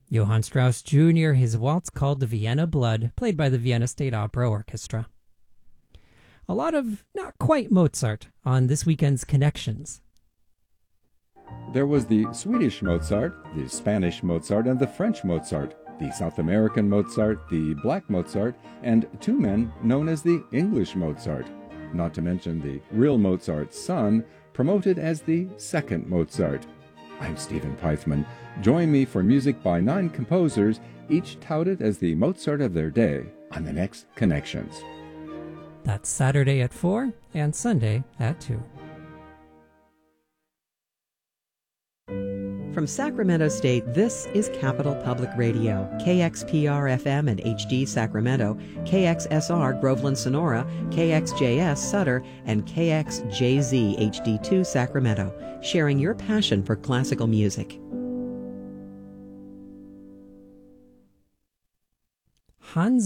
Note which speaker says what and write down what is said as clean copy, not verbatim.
Speaker 1: Johann Strauss Jr., his waltz called the Vienna Blood, played by the Vienna State Opera Orchestra. A lot of not quite Mozart on this weekend's Connections.
Speaker 2: There was the Swedish Mozart, the Spanish Mozart, and the French Mozart, the South American Mozart, the Black Mozart, and two men known as the English Mozart, not to mention the real Mozart's son, promoted as the second Mozart. I'm Stephen Pythman. Join me for music by 9 composers, each touted as the Mozart of their day, on the next Connections.
Speaker 1: That's Saturday at 4 and Sunday at 2.
Speaker 3: From Sacramento State, this is Capital Public Radio, KXPR-FM and HD Sacramento, KXSR Groveland Sonora, KXJS Sutter, and KXJZ HD2 Sacramento, sharing your passion for classical music.
Speaker 1: Hans